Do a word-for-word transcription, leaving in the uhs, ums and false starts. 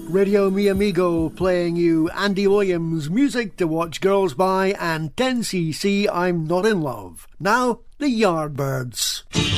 Radio Mi Amigo playing you Andy Williams music to watch girls by and ten C C I'm Not In Love. Now, the Yardbirds.